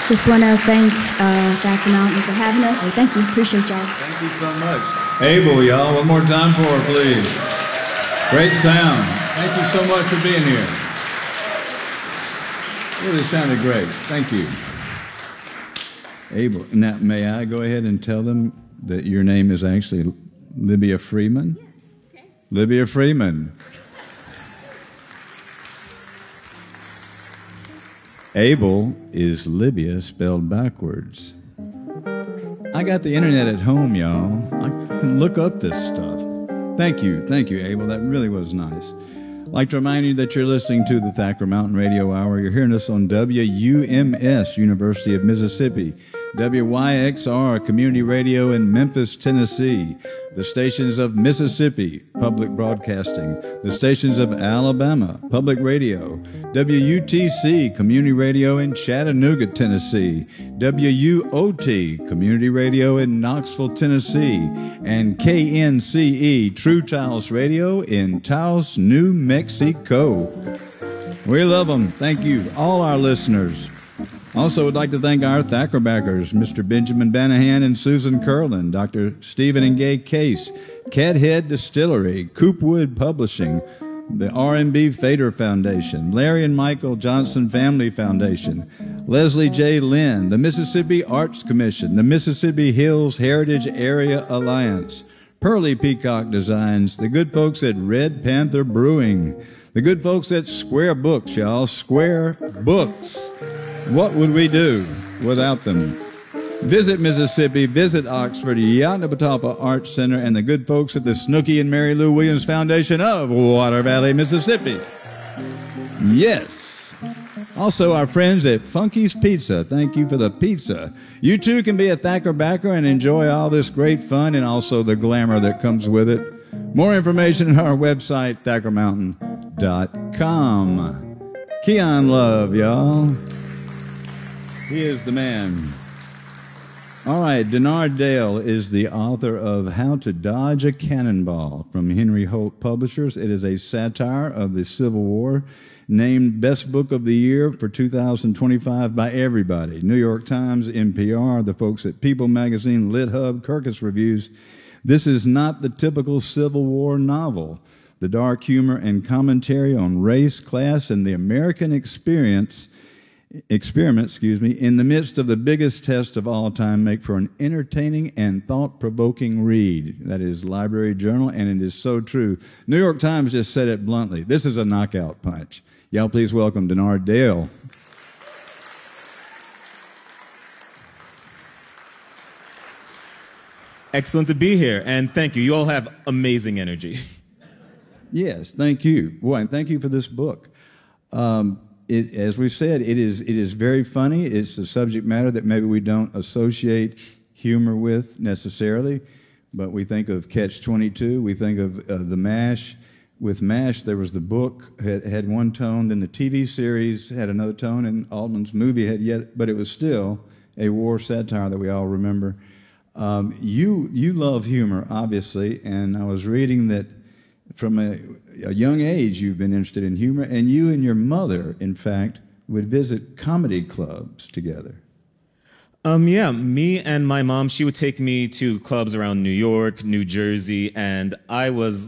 Just want to thank Dr. Mountain for having us. Thank you. Appreciate y'all. Thank you so much. Abel, y'all, one more time for her, please. Great sound. Thank you so much for being here. Really sounded great. Thank you. Abel, now may I go ahead and tell them that your name is actually Libya Freeman? Yes. Okay. Libya Freeman. Abel is Libya spelled backwards. I got the internet at home, y'all. I can look up this stuff. Thank you, Abel. That really was nice. I'd like to remind you that you're listening to the Thacker Mountain Radio Hour. You're hearing us on WUMS, University of Mississippi, WYXR, Community Radio in Memphis, Tennessee, the stations of Mississippi, Public Broadcasting, the stations of Alabama, Public Radio, WUTC, Community Radio in Chattanooga, Tennessee, WUOT, Community Radio in Knoxville, Tennessee, and KNCE, True Taos Radio in Taos, New Mexico. We love them. Thank you, all our listeners. Also, would like to thank our Thacker backers, Mr. Benjamin Banahan and Susan Curlin, Dr. Stephen and Gay Case, Cathead Distillery, Coopwood Publishing, the R&B Fader Foundation, Larry and Michael Johnson Family Foundation, Leslie J. Lynn, the Mississippi Arts Commission, the Mississippi Hills Heritage Area Alliance, Pearly Peacock Designs, the good folks at Red Panther Brewing, the good folks at Square Books, y'all, Square Books. What would we do without them? Visit Mississippi, visit Oxford, Yoknapatawpha Arts Center, and the good folks at the Snooky and Mary Lou Williams Foundation of Water Valley, Mississippi. Yes. Also, our friends at Funky's Pizza. Thank you for the pizza. You too can be a Thacker backer and enjoy all this great fun and also the glamour that comes with it. More information on our website, thackermountain.com. Keon Love, y'all. He is the man. All right, Denard Dale is the author of How to Dodge a Cannonball from Henry Holt Publishers. It is a satire of the Civil War, named Best Book of the Year for 2025 by everybody. New York Times, NPR, the folks at People Magazine, LitHub, Kirkus Reviews. This is not the typical Civil War novel. The dark humor and commentary on race, class, and the American experiment, in the midst of the biggest test of all time, make for an entertaining and thought-provoking read. That is Library Journal, and it is so true. New York Times just said it bluntly. This is a knockout punch. Y'all please welcome Denard Dale. Excellent to be here, and thank you. You all have amazing energy. Yes, thank you. Boy, and thank you for this book. As we've said, it is very funny. It's a subject matter that maybe we don't associate humor with necessarily, but we think of Catch-22. We think of the MASH. With MASH, there was the book had one tone, then the TV series had another tone, and Altman's movie had yet, but it was still a war satire that we all remember. You love humor, obviously, and I was reading that from a young age you've been interested in humor, and you and your mother, in fact, would visit comedy clubs together. Yeah, me and my mom, she would take me to clubs around New York, New Jersey, and I was